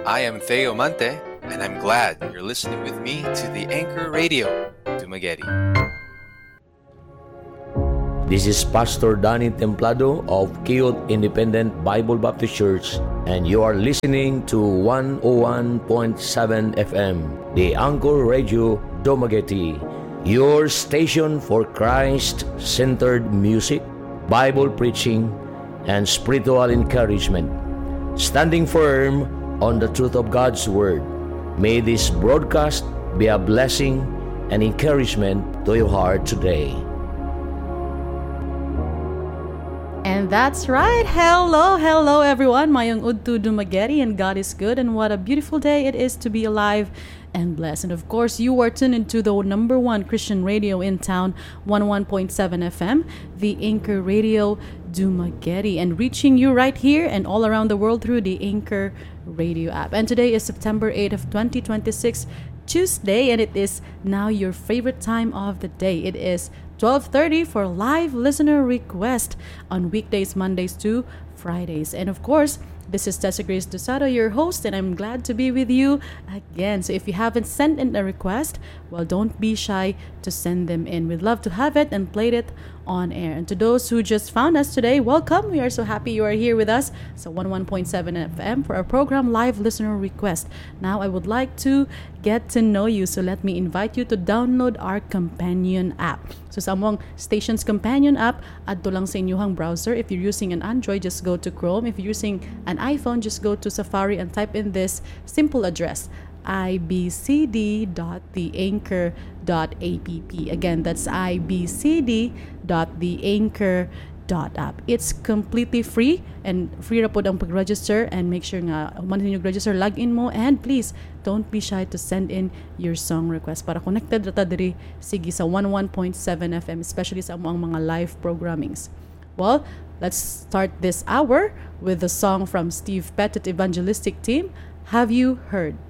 I am Theo Mante, and I'm glad you're listening with me to the Anchor Radio, Dumaguete. This is Pastor Danny Templado of Kiyot Independent Bible Baptist Church, and you are listening to 101.7 FM, the Anchor Radio Dumaguete, your station for Christ-centered music, Bible preaching, and spiritual encouragement, standing firm on the truth of God's Word. May this broadcast be a blessing and encouragement to your heart today. And that's right. Hello everyone. Mayong udto Dumaguete, and God is good, and what a beautiful day it is to be alive and blessed. And of course, you are tuned into the number one Christian radio in town, 101.7 FM, the Anchor Radio Dumaguete, and reaching you right here and all around the world through the Anchor Radio app. And today is September 8th of 2026, Tuesday, and it is now your favorite time of the day. It is 12:30 for live listener request on weekdays, Mondays to Fridays. And of course, this is Tessa Grace Dosado, your host, and I'm glad to be with you again. So if you haven't sent in a request, well, don't be shy to send them in. We'd love to have it and play it on air. And to those who just found us today, welcome. We are so happy you are here with us. So 101.7 FM for our program Live Listener Request. Now I would like to get to know you. So let me invite you to download our companion app. So sa among station's companion app, adto lang sa inyong browser. If you're using an Android, just go to Chrome. If you're using an iPhone, just go to Safari and type in this simple address, ibcd.theanchor.app. Again, that's ibcd.theanchor.app. It's completely free, and free ra po ang pag-register, and make sure nga man ninyo register, log in mo, and please don't be shy to send in your song request para connected ra ta diri sige sa 101.7 FM, especially sa among mga live programmings. Well, let's start this hour with a song from Steve Pettit Evangelistic Team, Have You Heard?